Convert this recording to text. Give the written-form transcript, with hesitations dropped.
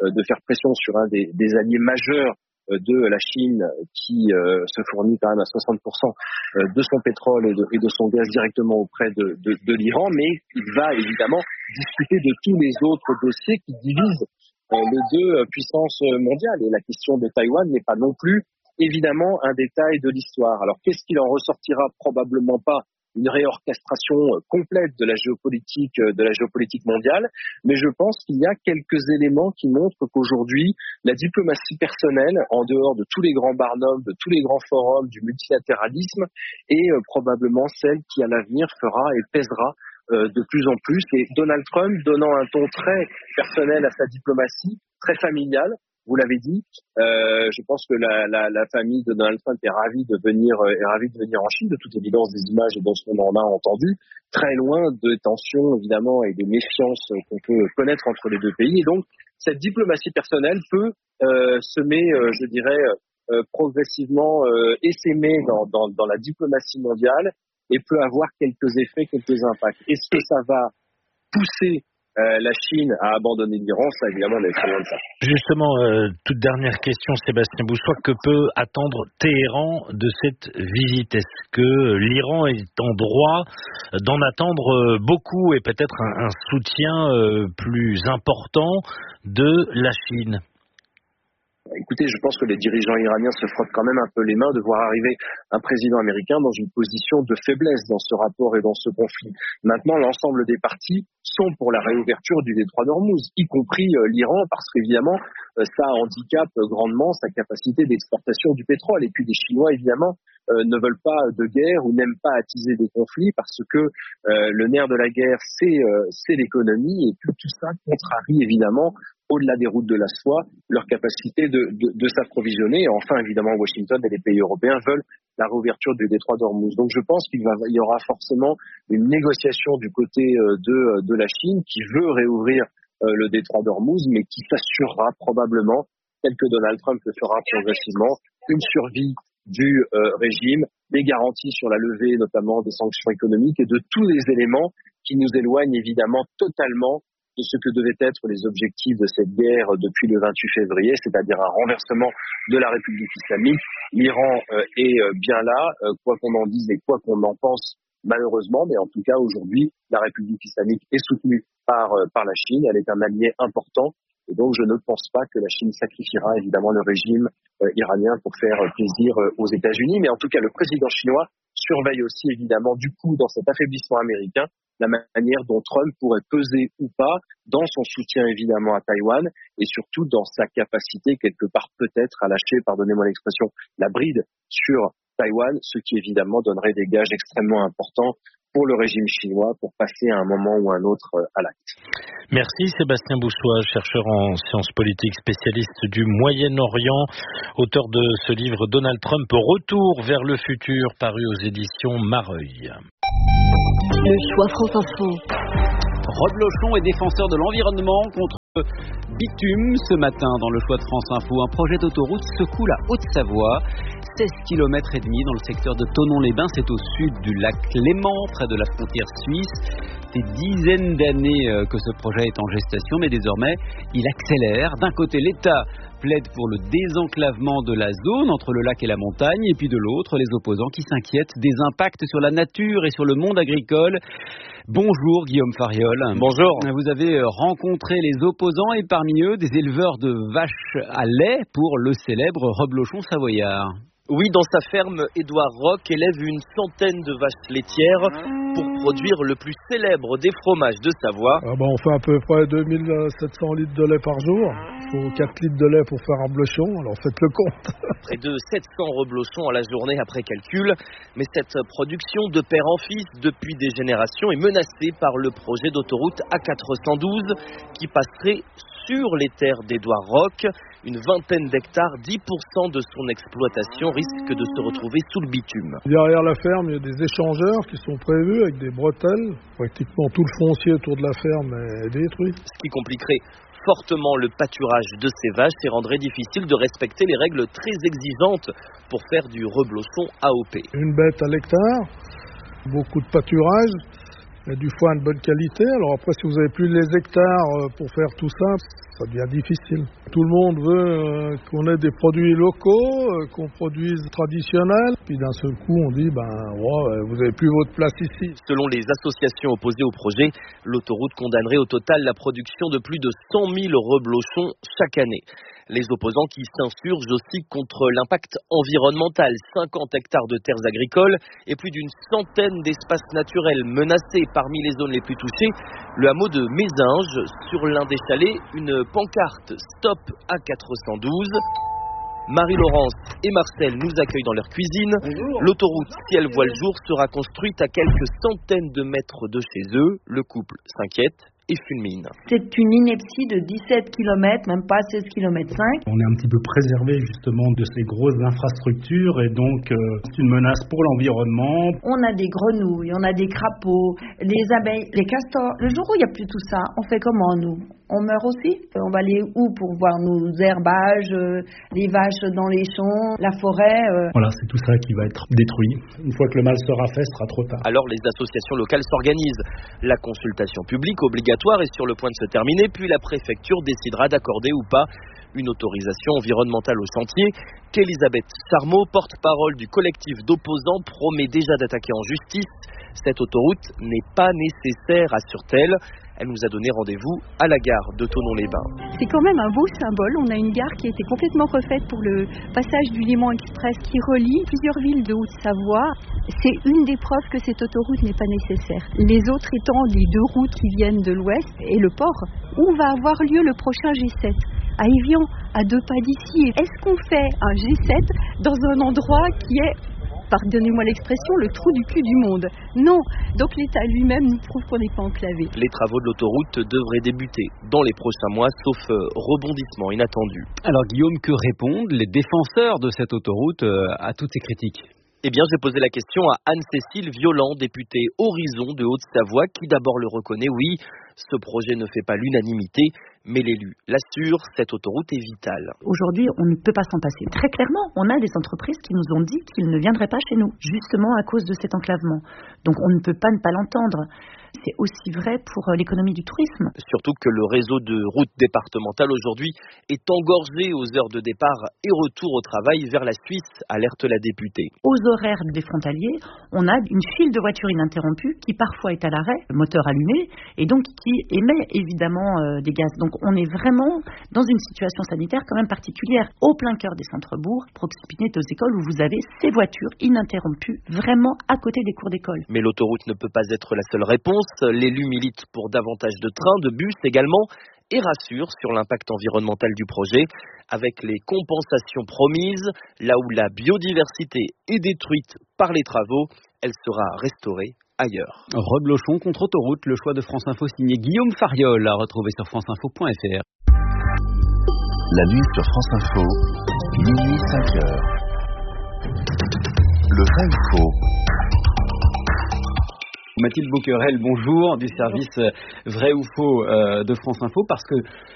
de faire pression sur un des alliés majeurs de la Chine qui se fournit quand même à 60% de son pétrole et de son gaz directement auprès de l'Iran, mais il va évidemment discuter de tous les autres dossiers qui divisent les deux puissances mondiales. Et la question de Taïwan n'est pas non plus évidemment un détail de l'histoire. Alors qu'est-ce qu'il en ressortira? Probablement pas une réorchestration complète de la géopolitique mondiale, mais je pense qu'il y a quelques éléments qui montrent qu'aujourd'hui, la diplomatie personnelle, en dehors de tous les grands barnums, de tous les grands forums, du multilatéralisme, est probablement celle qui, à l'avenir, fera et pèsera de plus en plus. Et Donald Trump, donnant un ton très personnel à sa diplomatie, très familiale, vous l'avez dit, je pense que la famille de Donald Trump est ravie de venir en Chine, de toute évidence des images et dont on en a entendu, très loin de tensions évidemment et de méfiances qu'on peut connaître entre les deux pays. Et donc cette diplomatie personnelle peut semer, je dirais, progressivement essaimer dans la diplomatie mondiale et peut avoir quelques effets, quelques impacts. Est-ce que ça va pousser la Chine à abandonner l'Iran? Ça, évidemment, on est très loin de ça. Justement, toute dernière question, Sébastien Boussois, que peut attendre Téhéran de cette visite? Est-ce que l'Iran est en droit d'en attendre beaucoup et peut-être un soutien plus important de la Chine? Écoutez, je pense que les dirigeants iraniens se frottent quand même un peu les mains de voir arriver un président américain dans une position de faiblesse dans ce rapport et dans ce conflit. Maintenant, l'ensemble des partis sont pour la réouverture du détroit d'Ormuz, y compris l'Iran, parce qu'évidemment, ça handicape grandement sa capacité d'exportation du pétrole. Et puis les Chinois, évidemment, ne veulent pas de guerre ou n'aiment pas attiser des conflits parce que le nerf de la guerre, c'est l'économie, et tout ça contrarie évidemment, au-delà des routes de la soie, leur capacité de s'approvisionner. Et enfin, évidemment, Washington et les pays européens veulent la réouverture du détroit d'Ormuz. Donc je pense qu'il y aura forcément une négociation du côté de la Chine qui veut réouvrir le détroit d'Ormuz, mais qui s'assurera probablement, tel que Donald Trump le fera progressivement, une survie du régime, des garanties sur la levée notamment des sanctions économiques et de tous les éléments qui nous éloignent évidemment totalement de ce que devaient être les objectifs de cette guerre depuis le 28 février, c'est-à-dire un renversement de la République islamique. L'Iran est bien là, quoi qu'on en dise et quoi qu'on en pense malheureusement, mais en tout cas aujourd'hui, la République islamique est soutenue par la Chine, elle est un allié important. Et donc, je ne pense pas que la Chine sacrifiera évidemment le régime iranien pour faire plaisir aux États-Unis. Mais en tout cas, le président chinois surveille aussi évidemment du coup dans cet affaiblissement américain la manière dont Trump pourrait peser ou pas dans son soutien évidemment à Taïwan et surtout dans sa capacité quelque part peut-être à lâcher, pardonnez-moi l'expression, la bride sur Taïwan, ce qui évidemment donnerait des gages extrêmement importants pour le régime chinois pour passer à un moment ou à un autre à l'acte. Merci Sébastien Boussois, chercheur en sciences politiques, spécialiste du Moyen-Orient, auteur de ce livre Donald Trump, Retour vers le futur, paru aux éditions Mareuil. Le choix France Info. Rob Lochon est défenseur de l'environnement contre bitume ce matin dans le choix de France Info. Un projet d'autoroute secoue la Haute-Savoie. 16 km et demi dans le secteur de Thonon-les-Bains, c'est au sud du lac Léman, près de la frontière suisse. Des dizaines d'années que ce projet est en gestation, mais désormais, il accélère. D'un côté, l'État plaide pour le désenclavement de la zone entre le lac et la montagne, et puis de l'autre, les opposants qui s'inquiètent des impacts sur la nature et sur le monde agricole. Bonjour Guillaume Fariol. Bonjour. Vous avez rencontré les opposants et parmi eux des éleveurs de vaches à lait pour le célèbre Rob Lochon savoyard. Oui, dans sa ferme, Édouard Roch élève une centaine de vaches laitières pour produire le plus célèbre des fromages de Savoie. On fait à peu près 2700 litres de lait par jour. Il faut 4 litres de lait pour faire un blochon, alors faites le compte. Près de 700 reblochons à la journée après calcul. Mais cette production de père en fils depuis des générations est menacée par le projet d'autoroute A412 qui passerait sur les terres d'Édouard Roch. Une vingtaine d'hectares, 10% de son exploitation risque de se retrouver sous le bitume. Derrière la ferme, il y a des échangeurs qui sont prévus avec des bretelles. Pratiquement tout le foncier autour de la ferme est détruit. Ce qui compliquerait fortement le pâturage de ces vaches et rendrait difficile de respecter les règles très exigeantes pour faire du reblochon AOP. Une bête à l'hectare, beaucoup de pâturage. et du foin de bonne qualité. Alors après, si vous avez plus les hectares pour faire tout ça, ça devient difficile. Tout le monde veut qu'on ait des produits locaux, qu'on produise traditionnels. Puis d'un seul coup, on dit, vous n'avez plus votre place ici. Selon les associations opposées au projet, l'autoroute condamnerait au total la production de plus de 100 000 reblochons chaque année. Les opposants qui s'insurgent aussi contre l'impact environnemental, 50 hectares de terres agricoles et plus d'une centaine d'espaces naturels menacés parmi les zones les plus touchées. Le hameau de Mézinges, sur l'un des chalets, une pancarte Stop A412. Marie-Laurence et Marcel nous accueillent dans leur cuisine. Bonjour. L'autoroute, si elle voit le jour, sera construite à quelques centaines de mètres de chez eux. Le couple s'inquiète et fulmine. C'est une ineptie de 17 km, même pas 16 km 5. On est un petit peu préservé justement de ces grosses infrastructures et donc c'est une menace pour l'environnement. On a des grenouilles, on a des crapauds, des abeilles, les castors. Le jour où il n'y a plus tout ça, on fait comment nous ? On meurt aussi ? On va aller où pour voir nos herbages, les vaches dans les champs, la forêt Voilà, c'est tout ça qui va être détruit. Une fois que le mal sera fait, ce sera trop tard. Alors les associations locales s'organisent. La consultation publique obligatoire est sur le point de se terminer, puis la préfecture décidera d'accorder ou pas une autorisation environnementale au chantier qu'Elisabeth Sarmeau, porte-parole du collectif d'opposants, promet déjà d'attaquer en justice. Cette autoroute n'est pas nécessaire, assure-t-elle. Elle nous a donné rendez-vous à la gare de Thonon-les-Bains. C'est quand même un beau symbole. On a une gare qui a été complètement refaite pour le passage du Léman Express qui relie plusieurs villes de Haute-Savoie. C'est une des preuves que cette autoroute n'est pas nécessaire. Les autres étant les deux routes qui viennent de l'ouest et le port, où va avoir lieu le prochain G7 ? À Évian, à 2 pas d'ici. Est-ce qu'on fait un G7 dans un endroit qui est, pardonnez-moi l'expression, le trou du cul du monde? Non. Donc l'État lui-même nous prouve qu'on n'est pas enclavé. Les travaux de l'autoroute devraient débuter dans les prochains mois, sauf rebondissement inattendu. Alors Guillaume, que répondent les défenseurs de cette autoroute à toutes ces critiques ? Eh bien, j'ai posé la question à Anne-Cécile Violent, députée Horizon de Haute-Savoie, qui d'abord le reconnaît, oui, ce projet ne fait pas l'unanimité, mais l'élu l'assure, cette autoroute est vitale. Aujourd'hui, on ne peut pas s'en passer. Très clairement, on a des entreprises qui nous ont dit qu'ils ne viendraient pas chez nous, justement à cause de cet enclavement. Donc on ne peut pas ne pas l'entendre. C'est aussi vrai pour l'économie du tourisme. Surtout que le réseau de routes départementales aujourd'hui est engorgé aux heures de départ et retour au travail vers la Suisse, alerte la députée. Aux horaires des frontaliers, on a une file de voitures ininterrompue qui parfois est à l'arrêt, moteur allumé, et donc qui émet évidemment des gaz. Donc on est vraiment dans une situation sanitaire quand même particulière, au plein cœur des centres-bourgs, proximité aux écoles où vous avez ces voitures ininterrompues vraiment à côté des cours d'école. Mais l'autoroute ne peut pas être la seule réponse. L'élu milite pour davantage de trains, de bus également, et rassure sur l'impact environnemental du projet. Avec les compensations promises, là où la biodiversité est détruite par les travaux, elle sera restaurée ailleurs. Reblochon contre autoroute, le choix de France Info signé Guillaume Fariol, à retrouver sur franceinfo.fr. La nuit sur France Info, minuit 5h. Le vrai ou faux? Mathilde Boquerel, bonjour, du service Vrai ou Faux de France Info, parce que